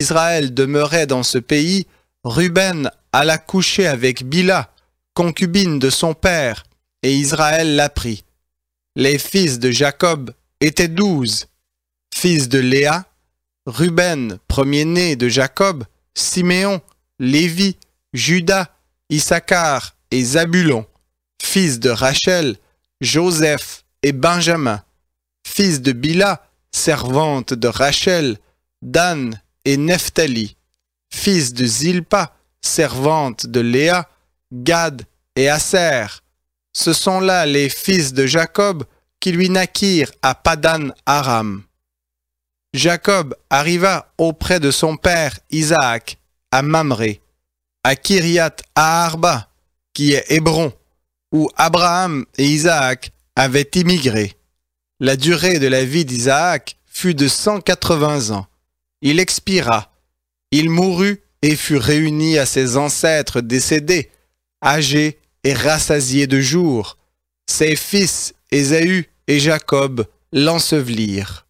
Israël demeurait dans ce pays, Ruben alla coucher avec Bila, concubine de son père, et Israël l'apprit. Les fils de Jacob étaient 12. Fils de Léa, Ruben, premier-né de Jacob, Siméon, Lévi, Juda, Issachar et Zabulon. Fils de Rachel, Joseph et Benjamin. Fils de Bila, servante de Rachel, Dan et Nephtali. Fils de Zilpa, servante de Léa, Gad et Aser. Ce sont là les fils de Jacob qui lui naquirent à Padan Aram. Jacob arriva auprès de son père Isaac à Mamré, à Kiriath Arba, qui est Hébron, où Abraham et Isaac avaient immigré. La durée de la vie d'Isaac fut de 180 ans. Il expira. Il mourut et fut réuni à ses ancêtres décédés, âgés et rassasiés de jours. Ses fils Ésaü et Jacob l'ensevelirent.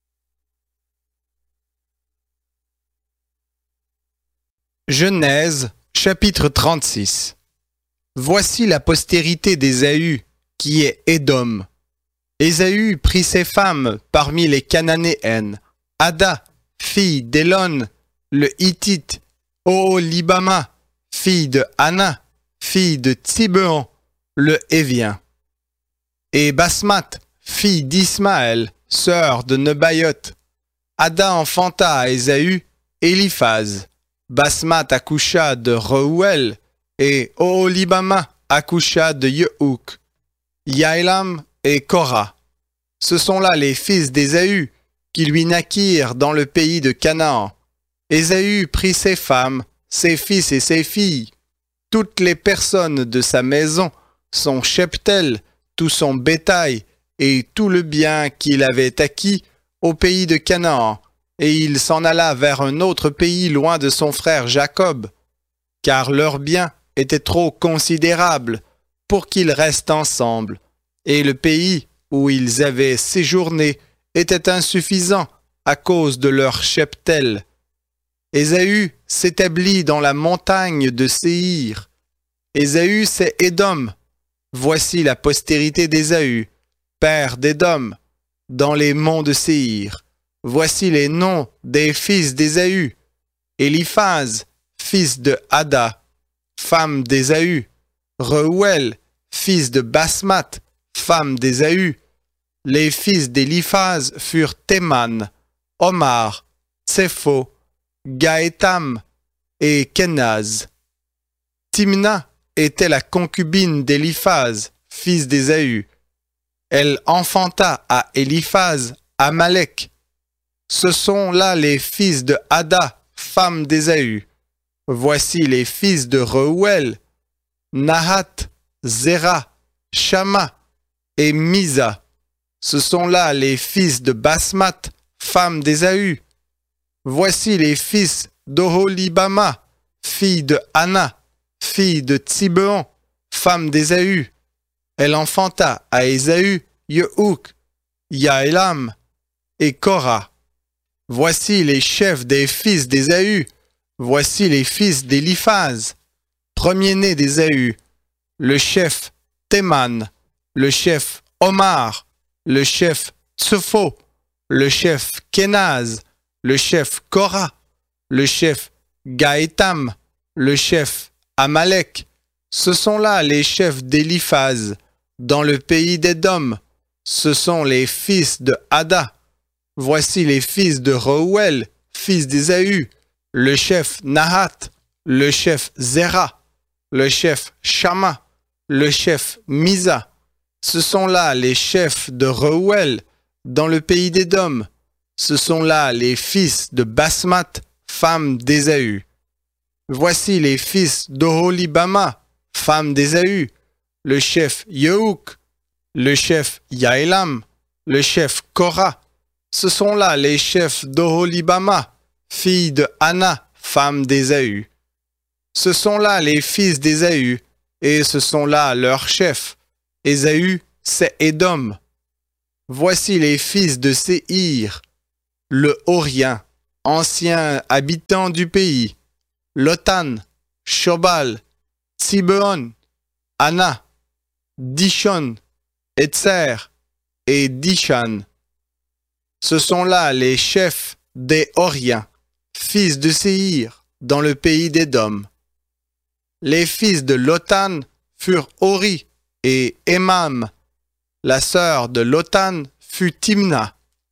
Genèse, chapitre 36. Voici la postérité d'Ésaü, qui est Édom. Ésaü prit ses femmes parmi les Cananéennes, Ada, fille d'Élon, le Hittite, Oholibama, fille de Anna, fille de Tsibéon, le Hévien, et Basmath, fille d'Ismaël, sœur de Nebaïoth. Ada enfanta à Ésaü Éliphaz. Basmath accoucha de Reuel, et Oholibama accoucha de Yehouk, Yaélam et Korah. Ce sont là les fils d'Ésaü qui lui naquirent dans le pays de Canaan. Ésaü prit ses femmes, ses fils et ses filles, toutes les personnes de sa maison, son cheptel, tout son bétail et tout le bien qu'il avait acquis au pays de Canaan, et il s'en alla vers un autre pays loin de son frère Jacob, car leurs biens étaient trop considérables pour qu'ils restent ensemble, et le pays où ils avaient séjourné était insuffisant à cause de leur cheptel. Ésaü s'établit dans la montagne de Séhir. Ésaü, c'est Édom. Voici la postérité d'Ésaü, père d'Édom, dans les monts de Séhir. Voici les noms des fils d'Ésaü. Éliphaz, fils de Ada, femme d'Ésaü. Reuel, fils de Basmath, femme d'Ésaü. Les fils d'Éliphaz furent Théman, Omar, Tsépho, Gaétam et Kenaz. Timna était la concubine d'Éliphaz, fils d'Ésaü. Elle enfanta à Éliphaz Amalek. Ce sont là les fils de Ada, femme d'Ésaü. Voici les fils de Reuel, Nahath, Zéra, Shama et Misa. Ce sont là les fils de Basmath, femme d'Ésaü. Voici les fils d'Oholibama, fille de Anna, fille de Tsibéon, femme d'Ésaü. Elle enfanta à Ésaü Yehouk, Yaélam et Korah. Voici les chefs des fils d'Ésaü. Voici les fils d'Éliphaz, premier-né d'Ésaü, le chef Théman, le chef Omar, le chef Tsépho, le chef Kenaz, le chef Korah, le chef Gaétam, le chef Amalek. Ce sont là les chefs d'Éliphaz, dans le pays d'Édom. Ce sont les fils de Ada. Voici les fils de Reuel, fils d'Ésaü, le chef Nahath, le chef Zéra, le chef Shama, le chef Misa. Ce sont là les chefs de Reuel, dans le pays d'Édom. Ce sont là les fils de Basmath, femme d'Ésaü. Voici les fils d'Oholibama, femme d'Ésaü, le chef Yehouk, le chef Yaélam, le chef Korah. Ce sont là les chefs d'Oholibama, fille de Anna, femme d'Ésaü. Ce sont là les fils d'Ésaü, et ce sont là leurs chefs. Ésaü, c'est Édom. Voici les fils de Séhir, le Horien, anciens habitants du pays, Lotan, Shobal, Tsibeon, Ana, Dishon, Etzer et Dishan. Ce sont là les chefs des Horiens, fils de Séhir, dans le pays d'Édom. Les fils de Lotan furent Hori et Emam. La sœur de Lotan fut Timna.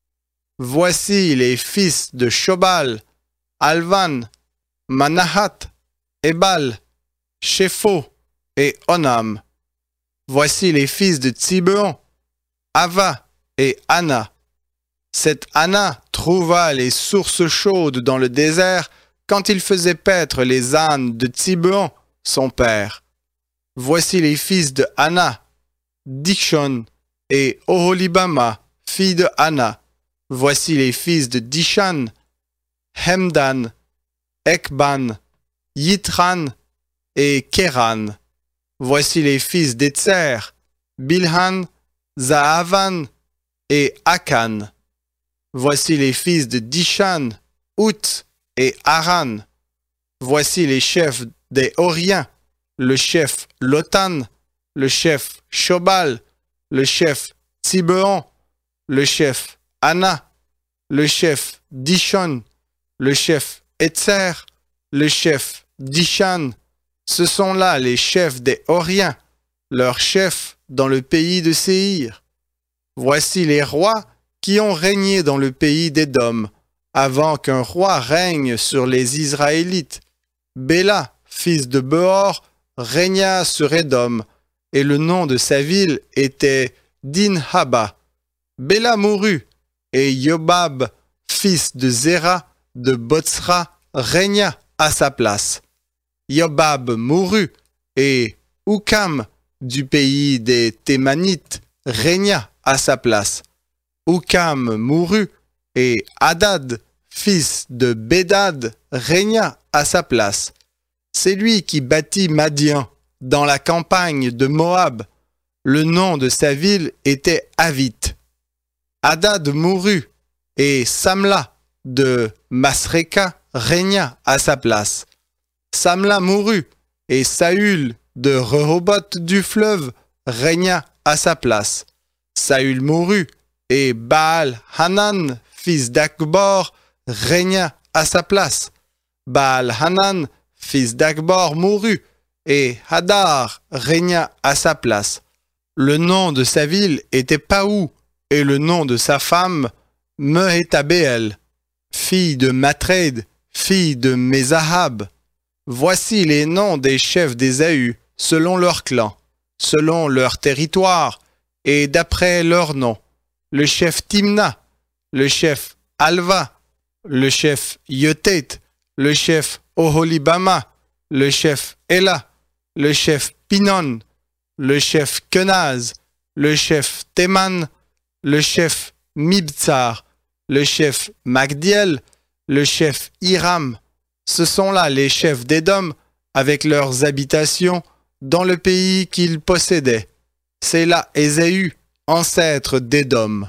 Voici les fils de Shobal, Alvan, Manahat, Ebal, Shepho et Onam. Voici les fils de Tsibeon, Ava et Anna. Cette Anna trouva les sources chaudes dans le désert quand il faisait paître les ânes de Tsibeon, son père. Voici les fils de Anna, Dishon et Oholibama, fille de Anna. Voici les fils de Dishan, Hemdan, Ekban, Yitran et Keran. Voici les fils d'Etzer, Bilhan, Zahavan et Akan. Voici les fils de Dishan, Out et Aran. Voici les chefs des Horiens, le chef Lotan, le chef Shobal, le chef Tsibeon, le chef Anna, le chef Dishon, le chef Etzer, le chef Dishan. Ce sont là les chefs des Horiens, leurs chefs dans le pays de Séhir. Voici les rois qui ont régné dans le pays d'Édom, avant qu'un roi règne sur les Israélites. Béla, fils de Beor, régna sur Édom, et le nom de sa ville était Dinhaba. Béla mourut, et Yobab, fils de Zéra, de Botsra, régna à sa place. Yobab mourut, et Oukam, du pays des Thémanites, régna à sa place. Oukam mourut, et Hadad, fils de Bédad, régna à sa place. C'est lui qui bâtit Madian, dans la campagne de Moab. Le nom de sa ville était Avit. Hadad mourut, et Samla, de Masreka, régna à sa place. Samla mourut, et Saül, de Rehoboth du fleuve, régna à sa place. Saül mourut, et Baal Hanan, fils d'Akbor, régna à sa place. Baal Hanan, fils d'Akbor, mourut, et Hadar régna à sa place. Le nom de sa ville était Paou, et le nom de sa femme, Mehétabéel, fille de Matred, fille de Mézahab. Voici les noms des chefs d'Ésaü, selon leur clan, selon leur territoire, et d'après leur nom. Le chef Timna, le chef Alva, le chef Yotet, le chef Oholibama, le chef Ela, le chef Pinon, le chef Kenaz, le chef Théman, le chef Mibtsar, le chef Magdiel, le chef Hiram. Ce sont là les chefs d'Édom avec leurs habitations dans le pays qu'ils possédaient. C'est là Ésaü, ancêtre d'Édom.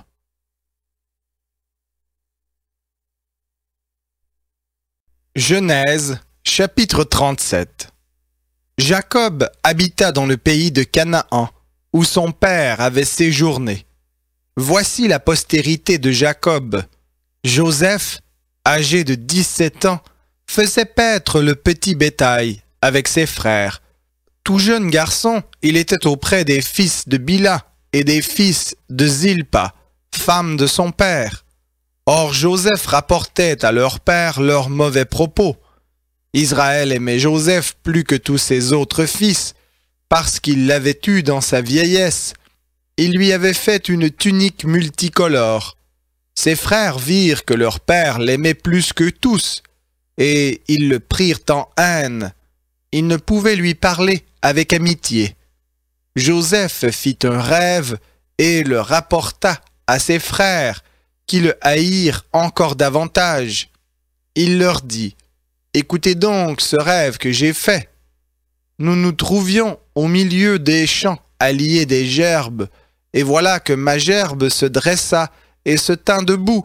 Genèse, chapitre 37. Jacob habita dans le pays de Canaan, où son père avait séjourné. Voici la postérité de Jacob. Joseph, âgé de 17 ans, faisait paître le petit bétail avec ses frères. Tout jeune garçon, il était auprès des fils de Bila et des fils de Zilpa, femme de son père. Or Joseph rapportait à leur père leurs mauvais propos. Israël aimait Joseph plus que tous ses autres fils, parce qu'il l'avait eu dans sa vieillesse. Il lui avait fait une tunique multicolore. Ses frères virent que leur père l'aimait plus que tous, et ils le prirent en haine. Ils ne pouvaient lui parler avec amitié. Joseph fit un rêve et le rapporta à ses frères, qui le haïrent encore davantage. Il leur dit: « Écoutez donc ce rêve que j'ai fait. Nous nous trouvions au milieu des champs à lier des gerbes, et voilà que ma gerbe se dressa et se tint debout,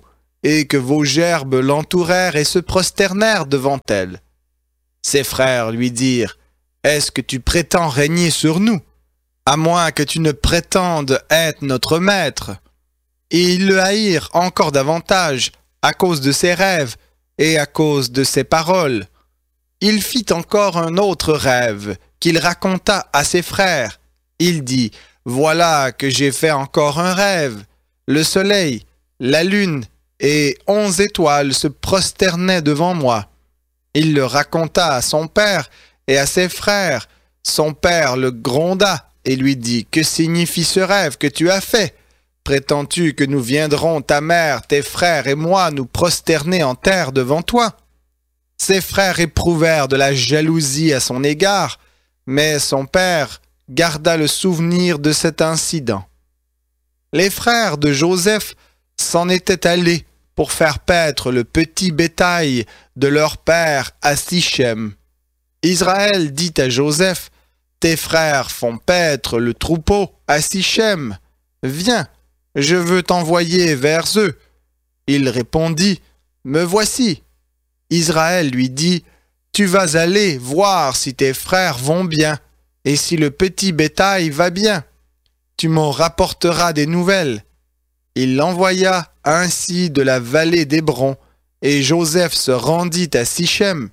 et que vos gerbes l'entourèrent et se prosternèrent devant elle. Ses frères lui dirent, « Est-ce que tu prétends régner sur nous, à moins que tu ne prétendes être notre maître ?» Et ils le haïrent encore davantage à cause de ses rêves et à cause de ses paroles. Il fit encore un autre rêve qu'il raconta à ses frères. Il dit, « Voilà que j'ai fait encore un rêve. Le soleil, la lune et 11 étoiles se prosternaient devant moi. » Il le raconta à son père et à ses frères. Son père le gronda et lui dit, « Que signifie ce rêve que tu as fait? Prétends-tu que nous viendrons, ta mère, tes frères et moi, nous prosterner en terre devant toi ?» Ses frères éprouvèrent de la jalousie à son égard, mais son père garda le souvenir de cet incident. Les frères de Joseph s'en étaient allés pour faire paître le petit bétail de leur père à Sichem. Israël dit à Joseph, « Tes frères font paître le troupeau à Sichem. Viens, je veux t'envoyer vers eux. » Il répondit, « Me voici. » Israël lui dit, « Tu vas aller voir si tes frères vont bien, et si le petit bétail va bien. Tu m'en rapporteras des nouvelles. » Il l'envoya ainsi de la vallée d'Hébron, et Joseph se rendit à Sichem.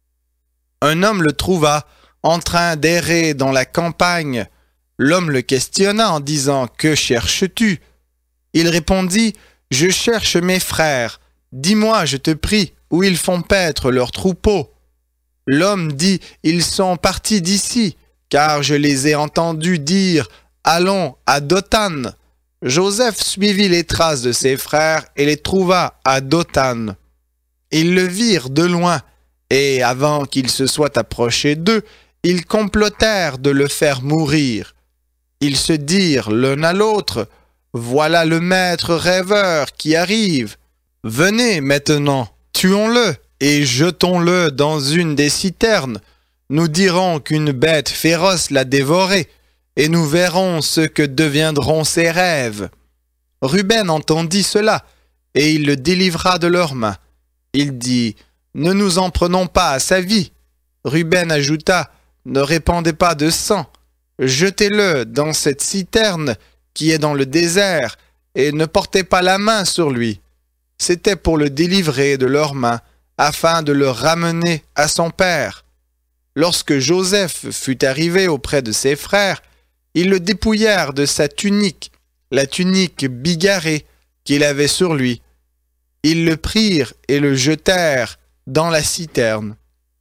Un homme le trouva en train d'errer dans la campagne. L'homme le questionna en disant, « Que cherches-tu » Il répondit, « Je cherche mes frères. Dis-moi, je te prie, où ils font paître leurs troupeaux. » L'homme dit, « Ils sont partis d'ici, car je les ai entendus dire, « Allons à Dothan. » Joseph suivit les traces de ses frères et les trouva à Dothan. Ils le virent de loin, et avant qu'il se soit approché d'eux, ils complotèrent de le faire mourir. Ils se dirent l'un à l'autre, « Voilà le maître rêveur qui arrive. Venez maintenant, tuons-le et jetons-le dans une des citernes. Nous dirons qu'une bête féroce l'a dévoré, et nous verrons ce que deviendront ses rêves. » Ruben entendit cela, et il le délivra de leurs mains. Il dit, « Ne nous en prenons pas à sa vie. » Ruben ajouta, « Ne répandez pas de sang. Jetez-le dans cette citerne qui est dans le désert, et ne portez pas la main sur lui. » C'était pour le délivrer de leurs mains, afin de le ramener à son père. Lorsque Joseph fut arrivé auprès de ses frères, ils le dépouillèrent de sa tunique, la tunique bigarrée qu'il avait sur lui. Ils le prirent et le jetèrent dans la citerne.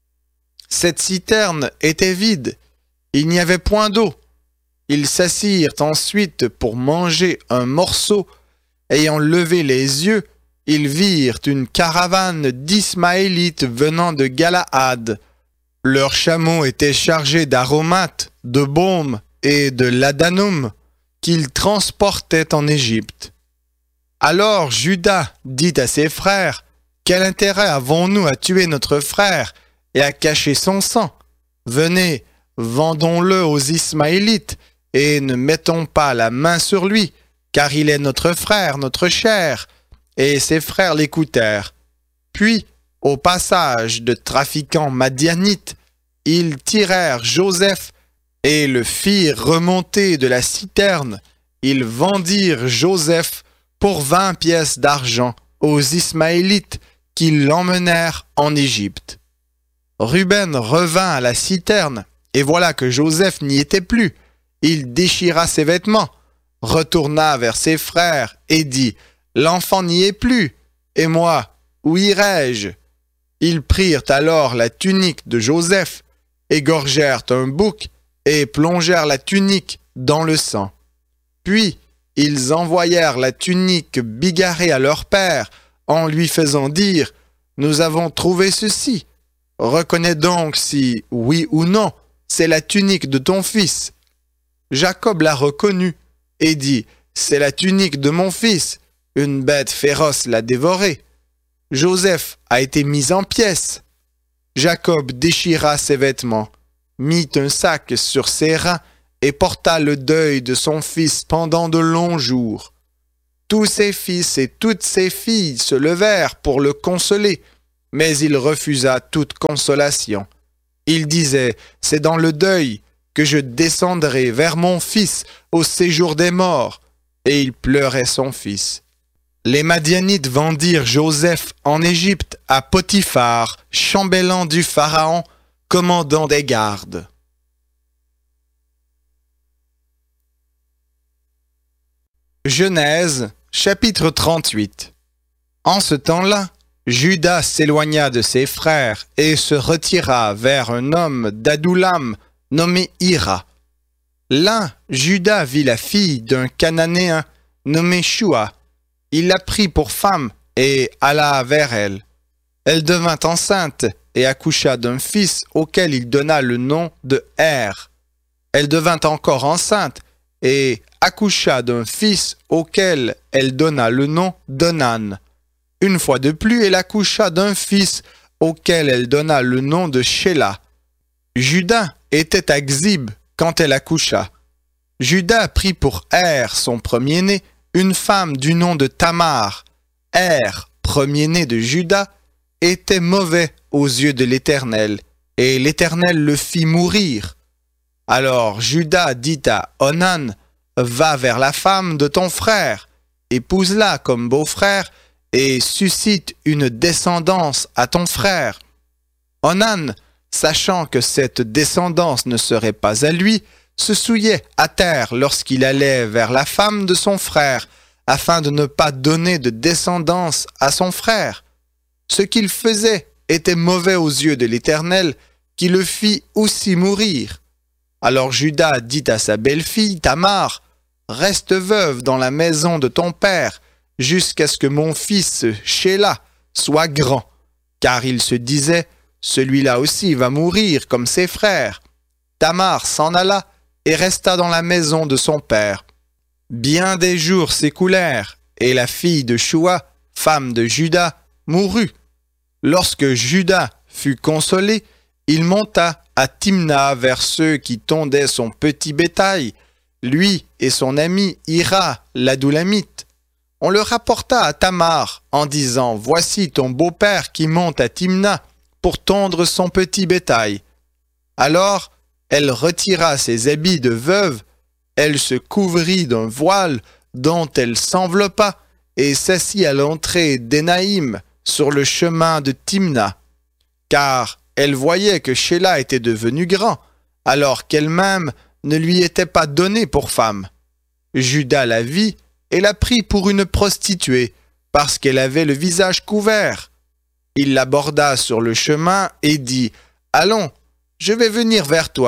Cette citerne était vide, il n'y avait point d'eau. Ils s'assirent ensuite pour manger un morceau. Ayant levé les yeux, ils virent une caravane d'Ismaélites venant de Galaad. Leurs chameaux étaient chargés d'aromates, de baume et de ladanum qu'ils transportaient en Égypte. Alors Juda dit à ses frères, « Quel intérêt avons-nous à tuer notre frère et à cacher son sang? Venez, vendons-le aux Ismaélites et ne mettons pas la main sur lui, car il est notre frère, notre chair. » Et ses frères l'écoutèrent. Puis, au passage de trafiquants madianites, ils tirèrent Joseph et le firent remonter de la citerne. Ils vendirent Joseph pour 20 pièces d'argent aux Ismaélites qui l'emmenèrent en Égypte. Ruben revint à la citerne, et voilà que Joseph n'y était plus. Il déchira ses vêtements, retourna vers ses frères et dit, « L'enfant n'y est plus, et moi, où irai-je » Ils prirent alors la tunique de Joseph, égorgèrent un bouc et plongèrent la tunique dans le sang. Puis ils envoyèrent la tunique bigarrée à leur père en lui faisant dire, « Nous avons trouvé ceci. Reconnais donc si, oui ou non, c'est la tunique de ton fils. » Jacob l'a reconnue et dit, « C'est la tunique de mon fils. Une bête féroce l'a dévorée. » Joseph a été mis en pièces. Jacob déchira ses vêtements, mit un sac sur ses reins et porta le deuil de son fils pendant de longs jours. Tous ses fils et toutes ses filles se levèrent pour le consoler, mais il refusa toute consolation. Il disait, « C'est dans le deuil que je descendrai vers mon fils au séjour des morts. » Et il pleurait son fils. Les Madianites vendirent Joseph en Égypte à Potiphar, chambellan du Pharaon, commandant des gardes. Genèse, chapitre 38. En ce temps-là, Juda s'éloigna de ses frères et se retira vers un homme d'Adoulam nommé Hira. Là, Juda vit la fille d'un Cananéen nommé Shua. Il la prit pour femme et alla vers elle. Elle devint enceinte et accoucha d'un fils auquel il donna le nom de Er. Elle devint encore enceinte et accoucha d'un fils auquel elle donna le nom d'Onan. Une fois de plus, elle accoucha d'un fils auquel elle donna le nom de Shéla. Juda était à Xib quand elle accoucha. Juda prit pour Er, son premier-né, une femme du nom de Tamar. Er, premier-né de Juda, était mauvais aux yeux de l'Éternel, et l'Éternel le fit mourir. Alors Juda dit à Onan, « Va vers la femme de ton frère, épouse-la comme beau-frère, et suscite une descendance à ton frère. » Onan, sachant que cette descendance ne serait pas à lui, se souillait à terre lorsqu'il allait vers la femme de son frère, afin de ne pas donner de descendance à son frère. Ce qu'il faisait était mauvais aux yeux de l'Éternel, qui le fit aussi mourir. Alors Juda dit à sa belle-fille Tamar, « Reste veuve dans la maison de ton père, jusqu'à ce que mon fils Shéla soit grand. » Car il se disait, « Celui-là aussi va mourir comme ses frères. » Tamar s'en alla et resta dans la maison de son père. Bien des jours s'écoulèrent, et la fille de Shua, femme de Juda, mourut. Lorsque Juda fut consolé, il monta à Timna vers ceux qui tondaient son petit bétail, lui et son ami Hira l'Adoulamite. On le rapporta à Tamar en disant, « Voici ton beau-père qui monte à Timna pour tondre son petit bétail. » Alors, elle retira ses habits de veuve, elle se couvrit d'un voile dont elle s'enveloppa et s'assit à l'entrée d'Énaïm sur le chemin de Timna, car elle voyait que Shéla était devenu grand, alors qu'elle-même ne lui était pas donnée pour femme. Juda la vit et la prit pour une prostituée, parce qu'elle avait le visage couvert. Il l'aborda sur le chemin et dit, « Allons, je vais venir vers toi. »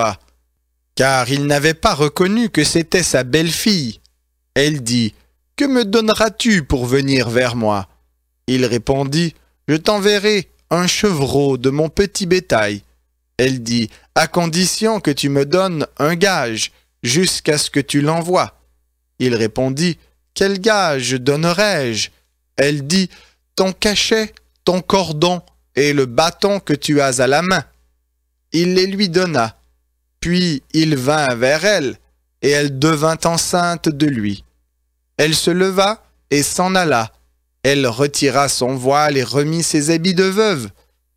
Car il n'avait pas reconnu que c'était sa belle-fille. Elle dit, « Que me donneras-tu pour venir vers moi ?» Il répondit, « Je t'enverrai un chevreau de mon petit bétail. » Elle dit, « À condition que tu me donnes un gage, jusqu'à ce que tu l'envoies. » Il répondit, « Quel gage donnerai-je » Elle dit, « Ton cachet, ton cordon et le bâton que tu as à la main. » Il les lui donna. Puis il vint vers elle, et elle devint enceinte de lui. Elle se leva et s'en alla. Elle retira son voile et remit ses habits de veuve.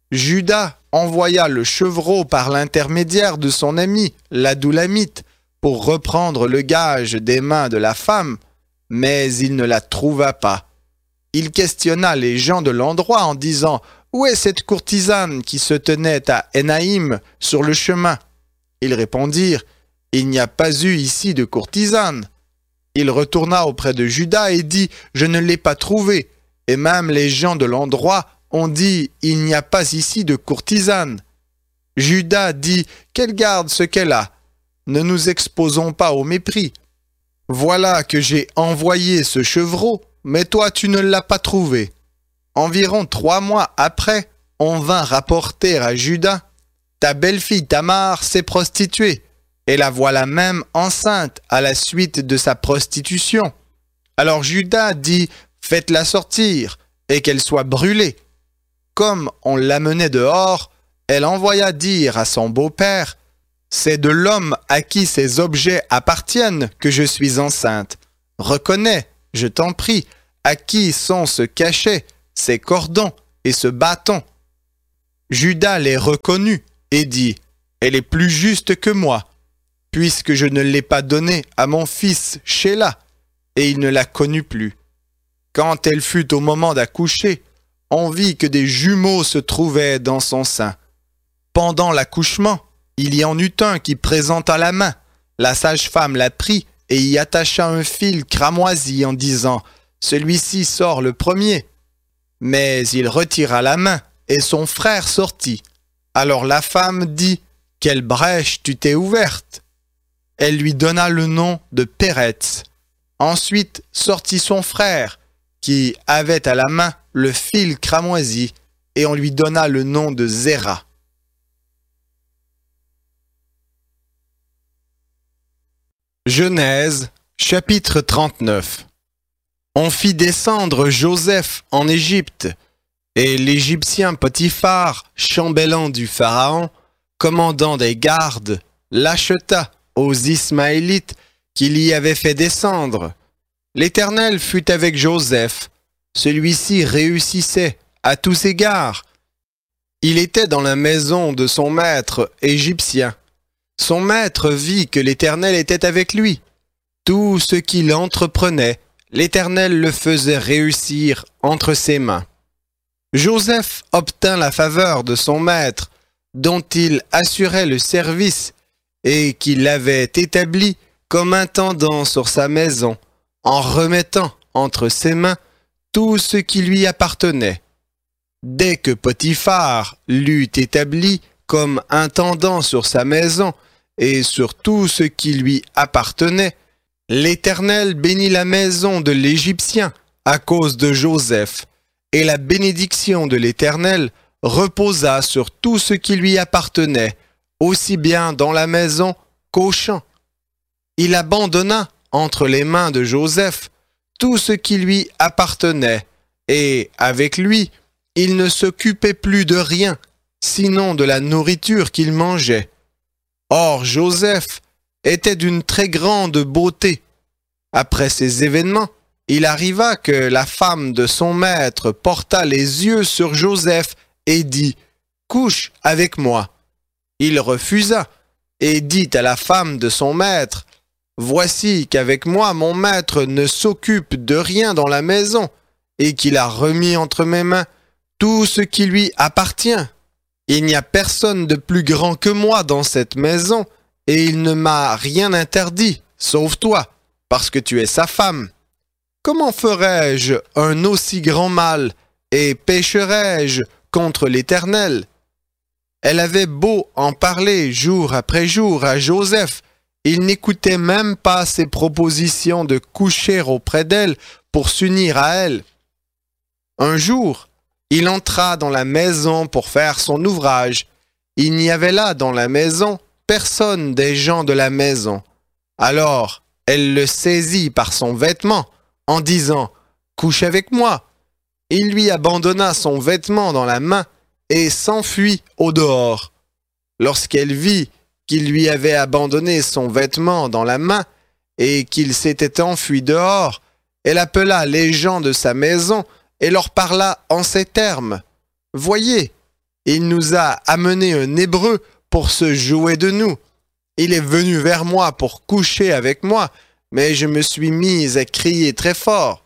Juda envoya le chevreau par l'intermédiaire de son ami, l'Adoulamite, pour reprendre le gage des mains de la femme, mais il ne la trouva pas. Il questionna les gens de l'endroit en disant, « Où est cette courtisane qui se tenait à Énaïm sur le chemin ?» Ils répondirent, « Il n'y a pas eu ici de courtisane. » Il retourna auprès de Juda et dit, « Je ne l'ai pas trouvée. » Et même les gens de l'endroit ont dit, « Il n'y a pas ici de courtisane. » Juda dit, « Qu'elle garde ce qu'elle a. Ne nous exposons pas au mépris. Voilà que j'ai envoyé ce chevreau, mais toi tu ne l'as pas trouvé. » Environ 3 mois après, on vint rapporter à Juda, « Ta belle-fille Tamar s'est prostituée, et la voilà même enceinte à la suite de sa prostitution. » Alors Juda dit, « Faites-la sortir, et qu'elle soit brûlée. » Comme on l'amenait dehors, elle envoya dire à son beau-père, « C'est de l'homme à qui ces objets appartiennent que je suis enceinte. Reconnais je t'en prie, à qui sont ce cachet, ces cordons et ce bâton? Judas les reconnut et dit, elle est plus juste que moi, puisque je ne l'ai pas donnée à mon fils Shéla, et il ne la connut plus. Quand elle fut au moment d'accoucher, on vit que des jumeaux se trouvaient dans son sein. Pendant l'accouchement, il y en eut un qui présenta la main. La sage-femme la prit et y attacha un fil cramoisi en disant « Celui-ci sort le premier ». Mais il retira la main et son frère sortit. Alors la femme dit « Quelle brèche tu t'es ouverte ?» Elle lui donna le nom de Péretz. Ensuite sortit son frère, qui avait à la main le fil cramoisi, et on lui donna le nom de Zéra. Genèse, chapitre 39. On fit descendre Joseph en Égypte, et l'Égyptien Potiphar, chambellan du Pharaon, commandant des gardes, l'acheta aux Ismaélites qu'il y avait fait descendre. L'Éternel fut avec Joseph. Celui-ci réussissait à tous égards. Il était dans la maison de son maître égyptien. Son maître vit que l'Éternel était avec lui. Tout ce qu'il entreprenait, l'Éternel le faisait réussir entre ses mains. Joseph obtint la faveur de son maître, dont il assurait le service et qu'il avait établi comme intendant sur sa maison, en remettant entre ses mains tout ce qui lui appartenait. Dès que Potiphar l'eut établi comme intendant sur sa maison et sur tout ce qui lui appartenait, l'Éternel bénit la maison de l'Égyptien à cause de Joseph, et la bénédiction de l'Éternel reposa sur tout ce qui lui appartenait, aussi bien dans la maison qu'au champ. Il abandonna entre les mains de Joseph tout ce qui lui appartenait, et avec lui, il ne s'occupait plus de rien, sinon de la nourriture qu'il mangeait. Or Joseph était d'une très grande beauté. Après ces événements, il arriva que la femme de son maître porta les yeux sur Joseph et dit « Couche avec moi ». Il refusa et dit à la femme de son maître « Voici qu'avec moi mon maître ne s'occupe de rien dans la maison et qu'il a remis entre mes mains tout ce qui lui appartient. Il n'y a personne de plus grand que moi dans cette maison et il ne m'a rien interdit, sauf toi, parce que tu es sa femme. Comment ferais-je un aussi grand mal et pécherais-je contre l'Éternel ?» Elle avait beau en parler jour après jour à Joseph, il n'écoutait même pas ses propositions de coucher auprès d'elle pour s'unir à elle. Un jour, il entra dans la maison pour faire son ouvrage. Il n'y avait là dans la maison personne des gens de la maison. Alors, elle le saisit par son vêtement en disant « Couche avec moi ». Il lui abandonna son vêtement dans la main et s'enfuit au dehors. Lorsqu'elle vit qu'il lui avait abandonné son vêtement dans la main et qu'il s'était enfui dehors, elle appela les gens de sa maison et leur parla en ces termes. « Voyez, il nous a amené un Hébreu pour se jouer de nous. Il est venu vers moi pour coucher avec moi, mais je me suis mise à crier très fort.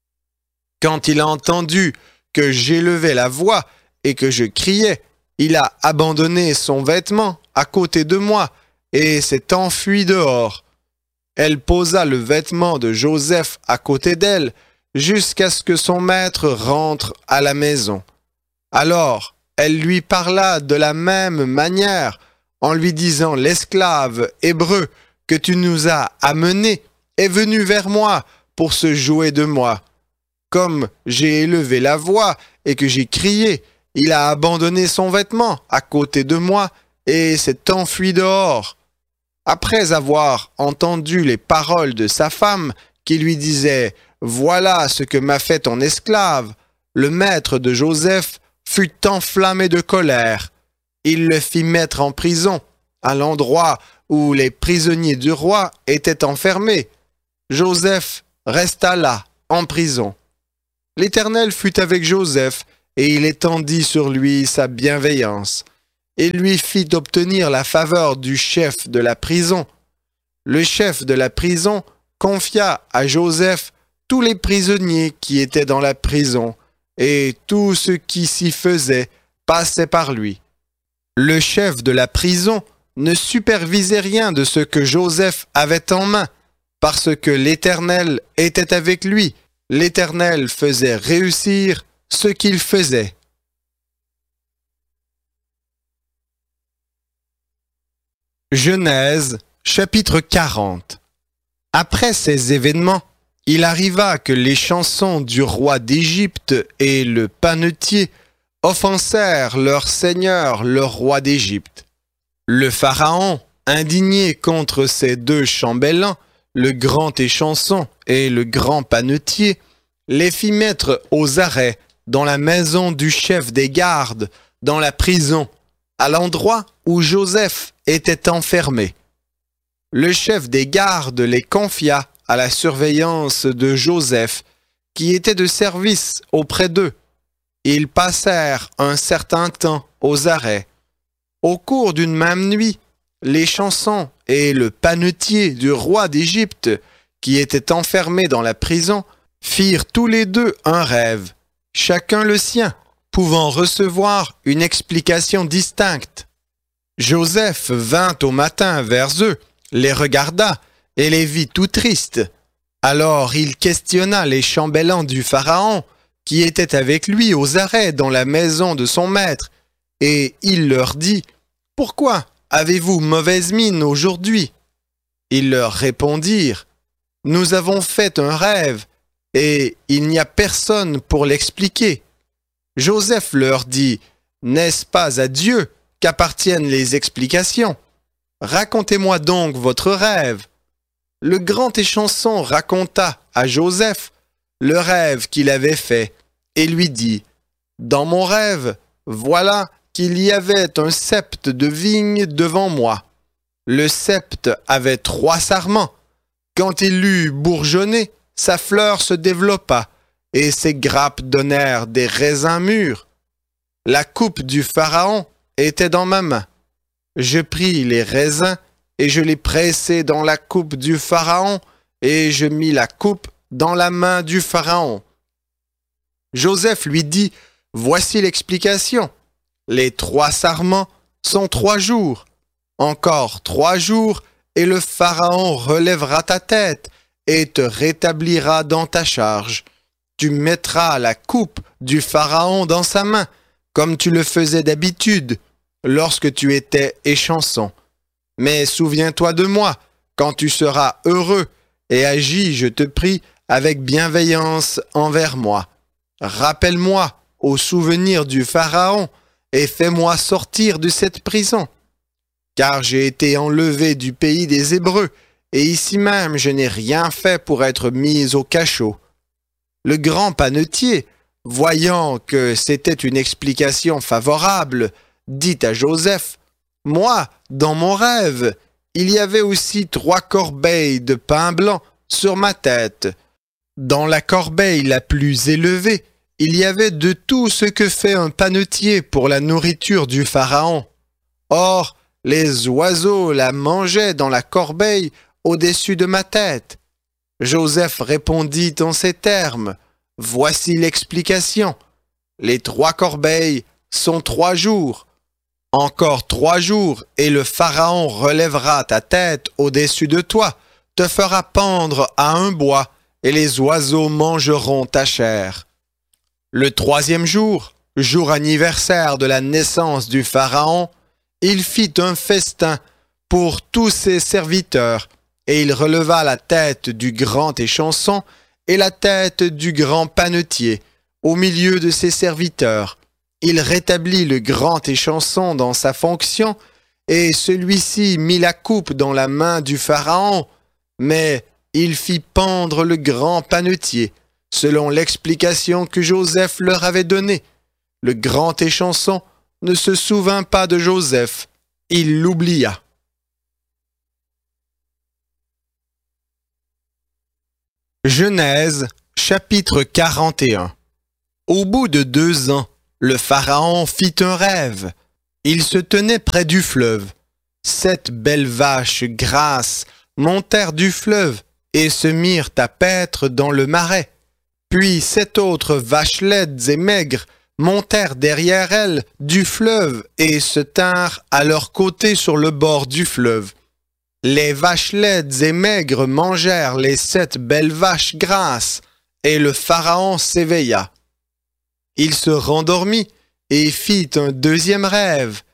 Quand il a entendu que j'élevais la voix et que je criais, il a abandonné son vêtement à côté de moi et s'est enfui dehors. Elle posa le vêtement de Joseph à côté d'elle jusqu'à ce que son maître rentre à la maison. Alors, elle lui parla de la même manière en lui disant « L'esclave hébreu que tu nous as amené est venu vers moi pour se jouer de moi. Comme j'ai élevé la voix et que j'ai crié, il a abandonné son vêtement à côté de moi et s'est enfui dehors. » Après avoir entendu les paroles de sa femme qui lui disait « Voilà ce que m'a fait ton esclave », le maître de Joseph fut enflammé de colère. Il le fit mettre en prison, à l'endroit où les prisonniers du roi étaient enfermés. Joseph resta là en prison. L'Éternel fut avec Joseph, et il étendit sur lui sa bienveillance, et lui fit obtenir la faveur du chef de la prison. Le chef de la prison confia à Joseph tous les prisonniers qui étaient dans la prison, et tout ce qui s'y faisait passait par lui. Le chef de la prison ne supervisait rien de ce que Joseph avait en main, parce que l'Éternel était avec lui. L'Éternel faisait réussir ce qu'il faisait. Genèse, chapitre 40. Après ces événements, il arriva que les chansons du roi d'Égypte et le panetier offensèrent leur seigneur, le roi d'Égypte. Le pharaon, indigné contre ces deux chambellans, le grand échanson et le grand panetier, les fit mettre aux arrêts dans la maison du chef des gardes, dans la prison, à l'endroit où Joseph était enfermé. Le chef des gardes les confia à la surveillance de Joseph, qui était de service auprès d'eux. Ils passèrent un certain temps aux arrêts. Au cours d'une même nuit, les chansons et le panetier du roi d'Égypte, qui étaient enfermés dans la prison, firent tous les deux un rêve, chacun le sien, pouvant recevoir une explication distincte. Joseph vint au matin vers eux, les regarda et les vit tout tristes. Alors il questionna les chambellans du Pharaon, qui étaient avec lui aux arrêts dans la maison de son maître, et il leur dit « Pourquoi avez-vous mauvaise mine aujourd'hui ?» Ils leur répondirent « Nous avons fait un rêve, et il n'y a personne pour l'expliquer. » Joseph leur dit « N'est-ce pas à Dieu qu'appartiennent les explications? Racontez-moi donc votre rêve. » Le grand échanson raconta à Joseph le rêve qu'il avait fait et lui dit « Dans mon rêve, voilà qu'il y avait un sept de vigne devant moi. Le sept avait 3 sarments. Quand il eut bourgeonné, sa fleur se développa et ses grappes donnèrent des raisins mûrs. La coupe du Pharaon était dans ma main. Je pris les raisins et je les pressai dans la coupe du Pharaon, et je mis la coupe dans la main du Pharaon. » Joseph lui dit, « Voici l'explication. Les 3 sarments sont 3 jours. Encore 3 jours, et le Pharaon relèvera ta tête et te rétablira dans ta charge. Tu mettras la coupe du Pharaon dans sa main, comme tu le faisais d'habitude, lorsque tu étais échanson. Mais souviens-toi de moi, quand tu seras heureux, et agis, je te prie, avec bienveillance envers moi. Rappelle-moi au souvenir du Pharaon, et fais-moi sortir de cette prison. Car j'ai été enlevé du pays des Hébreux, et ici même je n'ai rien fait pour être mis au cachot. » Le grand panetier, voyant que c'était une explication favorable, dit à Joseph, « Moi, dans mon rêve, il y avait aussi 3 corbeilles de pain blanc sur ma tête. Dans la corbeille la plus élevée, il y avait de tout ce que fait un panetier pour la nourriture du Pharaon. Or, les oiseaux la mangeaient dans la corbeille au-dessus de ma tête. » Joseph répondit en ces termes, « Voici l'explication. Les 3 corbeilles sont 3 jours. Encore 3 jours, et le Pharaon relèvera ta tête au-dessus de toi, te fera pendre à un bois, et les oiseaux mangeront ta chair. » Le 3e jour, jour anniversaire de la naissance du Pharaon, il fit un festin pour tous ses serviteurs, et il releva la tête du grand échanson et la tête du grand panetier au milieu de ses serviteurs. Il rétablit le grand échanson dans sa fonction, et celui-ci mit la coupe dans la main du Pharaon, mais il fit pendre le grand panetier, selon l'explication que Joseph leur avait donnée. Le grand échanson ne se souvint pas de Joseph, il l'oublia. Genèse, Chapitre 41. Au bout de 2 ans, le Pharaon fit un rêve. Il se tenait près du fleuve. 7 belles vaches grasses montèrent du fleuve et se mirent à paître dans le marais. Puis 7 autres vaches laides et maigres montèrent derrière elles du fleuve et se tinrent à leur côté sur le bord du fleuve. Les vaches laides et maigres mangèrent les 7 belles vaches grasses, et le Pharaon s'éveilla. Il se rendormit et fit un deuxième rêve.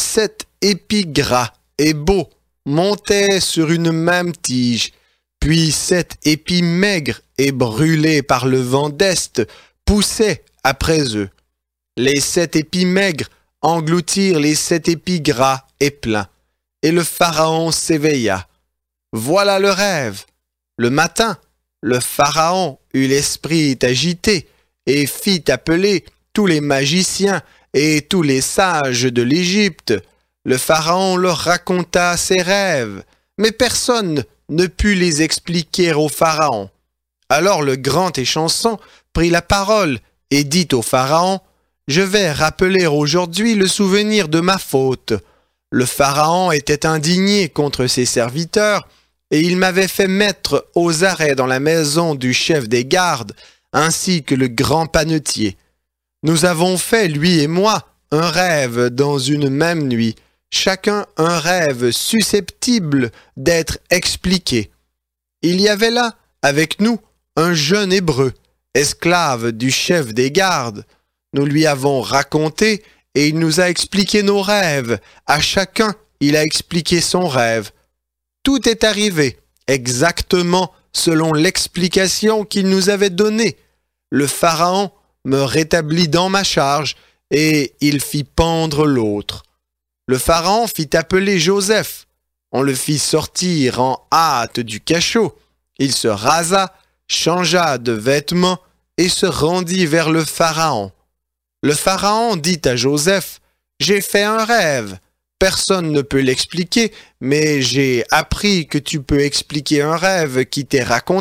7 épis gras et beaux montaient sur une même tige, puis 7 épis maigres et brûlés par le vent d'Est poussaient après eux. Les 7 épis maigres engloutirent les 7 épis gras et pleins, et le Pharaon s'éveilla. Voilà le rêve. Le matin, le Pharaon eut l'esprit agité et fit appeler tous les magiciens et tous les sages de l'Égypte. Le Pharaon leur raconta ses rêves, mais personne ne put les expliquer au Pharaon. Alors le grand échanson prit la parole et dit au Pharaon: « Je vais rappeler aujourd'hui le souvenir de ma faute. Le Pharaon était indigné contre ses serviteurs, et il m'avait fait mettre aux arrêts dans la maison du chef des gardes, ainsi que le grand panetier. Nous avons fait, lui et moi, un rêve dans une même nuit, chacun un rêve susceptible d'être expliqué. Il y avait là, avec nous, un jeune Hébreu, esclave du chef des gardes. Nous lui avons raconté et il nous a expliqué nos rêves. À chacun, il a expliqué son rêve. Tout est arrivé exactement selon l'explication qu'il nous avait donnée. Le Pharaon me rétablit dans ma charge et il fit pendre l'autre. Le Pharaon fit appeler Joseph. On le fit sortir en hâte du cachot. Il se rasa, changea de vêtements et se rendit vers le Pharaon. Le Pharaon dit à Joseph: « J'ai fait un rêve. Personne ne peut l'expliquer, mais j'ai appris que tu peux expliquer un rêve qui t'est raconté. »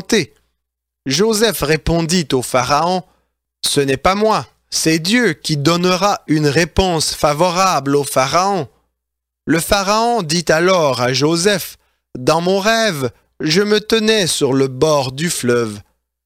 Joseph répondit au Pharaon: « Ce n'est pas moi, c'est Dieu qui donnera une réponse favorable au Pharaon. » Le Pharaon dit alors à Joseph: « Dans mon rêve, je me tenais sur le bord du fleuve.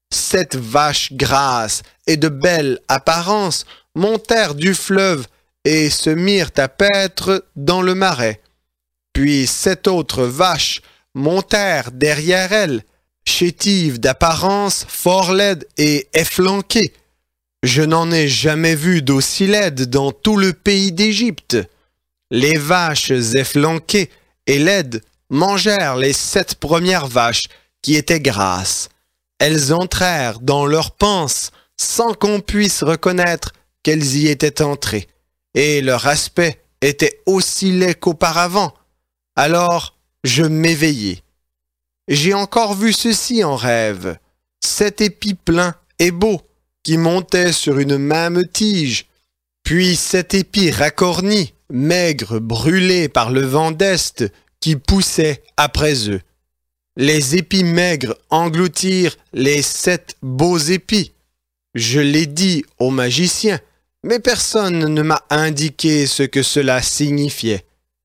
7 vaches grasses et de belle apparence montèrent du fleuve et se mirent à paître dans le marais. Puis 7 autres vaches montèrent derrière elles, chétives d'apparence, fort laides et efflanquées. Je n'en ai jamais vu d'aussi laides dans tout le pays d'Égypte. Les vaches efflanquées et laides mangèrent les 7 premières vaches qui étaient grasses. Elles entrèrent dans leurs panses sans qu'on puisse reconnaître qu'elles y étaient entrées, et leur aspect était aussi laid qu'auparavant. Alors je m'éveillai. J'ai encore vu ceci en rêve: 7 épis pleins et beaux qui montaient sur une même tige, puis 7 épis racornis, maigres, brûlés par le vent d'Est, qui poussaient après eux. Les épis maigres engloutirent les 7 beaux épis. Je l'ai dit aux magiciens, mais personne ne m'a indiqué ce que cela signifiait.